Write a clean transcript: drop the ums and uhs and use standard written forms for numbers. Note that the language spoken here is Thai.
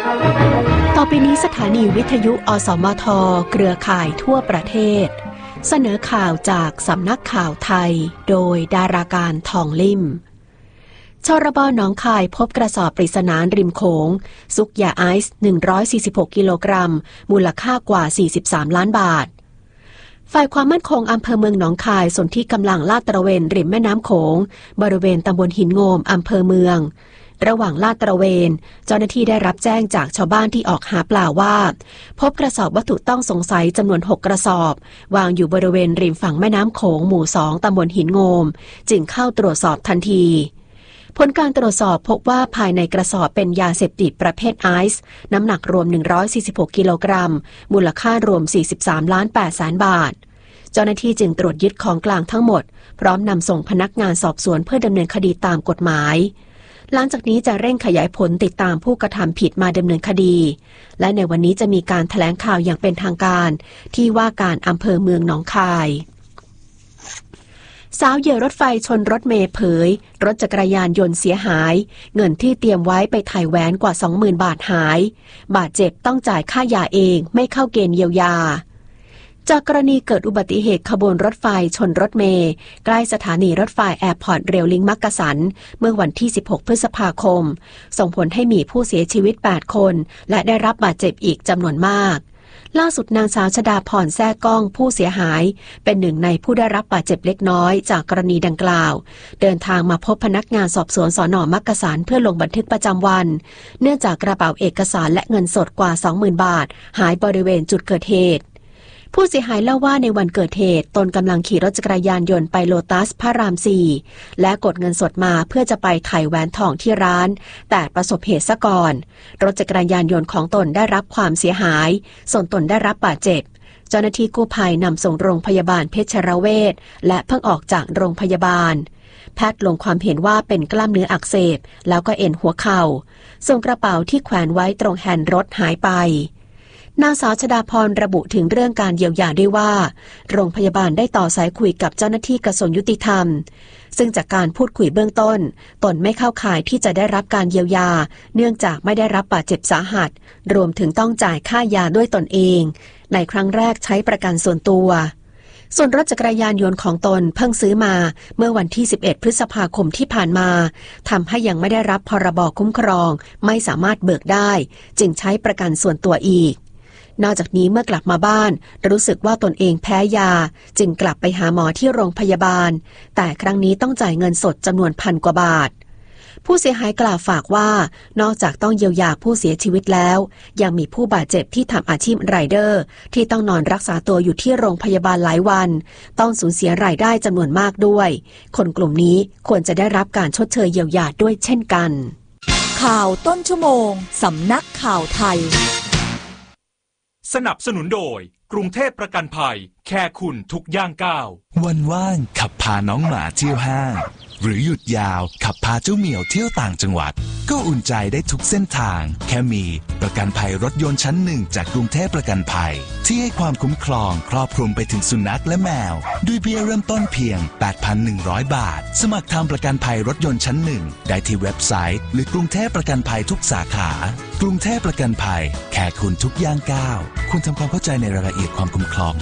ต่อไปนี้สถานีวิทยุอสมทเครือข่ายทั่วประเทศเสนอข่าวจากสำนักข่าวไทยโดยดาราการทองลิ่มชรบหนองคายพบกระสอบปริศนาริมโขงซุกยาไอซ์146กิโลกรัมมูลค่ากว่า43ล้านบาทฝ่ายความมั่นคงอำเภอเมืองหนองคายสนที่กำลังลาดตระเวนริมแม่น้ำโขงบริเวณตำบลหินโงมอำเภอเมืองระหว่างลาดตระเวนเจ้าหน้าที่ได้รับแจ้งจากชาวบ้านที่ออกหาปลาว่าพบกระสอบวัตถุต้องสงสัยจำนวน6กระสอบวางอยู่บริเวณริมฝั่งแม่น้ำโขงหมู่2ตำบลหินโงมจึงเข้าตรวจสอบทันทีผลการตรวจสอบพบว่าภายในกระสอบเป็นยาเสพติดประเภทไอซ์น้ำหนักรวม146กิโลกรัมมูลค่ารวม43ล้าน8แสนบาทเจ้าหน้าที่จึงตรวจยึดของกลางทั้งหมดพร้อมนำส่งพนักงานสอบสวนเพื่อดำเนินคดีตามกฎหมายหลังจากนี้จะเร่งขยายผลติดตามผู้กระทำผิดมาดำเนินคดีและในวันนี้จะมีการแถลงข่าวอย่างเป็นทางการที่ว่าการอำเภอเมืองหนองคายสาวเหยื่อรถไฟชนรถเมล์เผยรถจักรยานยนต์เสียหายเงินที่เตรียมไว้ไปถ่ายแหวนกว่า 20,000 บาทหายบาดเจ็บต้องจ่ายค่ายาเองไม่เข้าเกณฑ์เยียวยาจากกรณีเกิดอุบัติเหตุขบวนรถไฟชนรถเมล์ใกล้สถานีรถไฟแอร์พอร์ตเรลลิงมักกะสันเมื่อวันที่16พฤษภาคมส่งผลให้มีผู้เสียชีวิต8คนและได้รับบาดเจ็บอีกจำนวนมากล่าสุดนางสาวชฎาพรแซ่ก้องผู้เสียหายเป็นหนึ่งในผู้ได้รับบาดเจ็บเล็กน้อยจากกรณีดังกล่าวเดินทางมาพบพนักงานสอบสวนสน.มักกะสันเพื่อลงบันทึกประจำวันเนื่องจากกระเป๋าเอกสารและเงินสดกว่า 20,000 บาทหายบริเวณจุดเกิดเหตุผู้เสียหายเล่าว่าในวันเกิดเหตุตนกำลังขี่รถจักรยานยนต์ไปโลตัสพระราม4และกดเงินสดมาเพื่อจะไปไถ่แหวนทองที่ร้านแต่ประสบเหตุซะก่อนรถจักรยานยนต์ของตนได้รับความเสียหายส่วนตนได้รับบาดเจ็บเจ้าหน้าที่กู้ภัยนำส่งโรงพยาบาลเพชรเวชและเพิ่งออกจากโรงพยาบาลแพทย์ลงความเห็นว่าเป็นกล้ามเนื้ออักเสบแล้วก็เอ็นหัวเข่าส่วนกระเป๋าที่แขวนไว้ตรงแฮนด์รถหายไปนางสาวชฎาพรระบุถึงเรื่องการเยียวยาด้วยว่าโรงพยาบาลได้ต่อสายคุยกับเจ้าหน้าที่กระทรวงยุติธรรมซึ่งจากการพูดคุยเบื้องต้นตนไม่เข้าข่ายที่จะได้รับการเยียวยาเนื่องจากไม่ได้รับบาดเจ็บสาหัสรวมถึงต้องจ่ายค่ายาด้วยตนเองในครั้งแรกใช้ประกันส่วนตัวส่วนรถจักรยานยนต์ของตนเพิ่งซื้อมาเมื่อวันที่11พฤษภาคมที่ผ่านมาทำให้ยังไม่ได้รับพรบคุ้มครองไม่สามารถเบิกได้จึงใช้ประกันส่วนตัวอีกนอกจากนี้เมื่อกลับมาบ้านรู้สึกว่าตนเองแพ้ยาจึงกลับไปหาหมอที่โรงพยาบาลแต่ครั้งนี้ต้องจ่ายเงินสดจำนวน1,000 กว่าบาทผู้เสียหายกล่าวฝากว่านอกจากต้องเยียวยาผู้เสียชีวิตแล้วยังมีผู้บาดเจ็บที่ทำอาชีพไรเดอร์ที่ต้องนอนรักษาตัวอยู่ที่โรงพยาบาลหลายวันต้องสูญเสียรายได้จำนวนมากด้วยคนกลุ่มนี้ควรจะได้รับการชดเชยเยียวยาด้วยเช่นกันข่าวต้นชั่วโมงสำนักข่าวไทยสนับสนุนโดยกรุงเทพประกันภัยแค่คุณทุกย่างก้าววันว่างขับพาน้องหมาเที่ยวห้างหรือหยุดยาวขับพาเจ้าเหมียวเที่ยวต่างจังหวัดก็อุ่นใจได้ทุกเส้นทางแค่มีประกันภัยรถยนต์ชั้นหนึ่งจากกรุงเทพประกันภัยที่ให้ความคุ้มครองครอบคลุมไปถึงสุนัขและแมวด้วยเบี้ยเริ่มต้นเพียง 8,100 บาทสมัครทำประกันภัยรถยนต์ชั้นหนึ่งได้ที่เว็บไซต์หรือกรุงเทพประกันภัยทุกสาขากรุงเทพประกันภัยแค่คุณทุกย่างก้าวคุณทำความเข้าใจในรายละเอียดความคุ้มครอง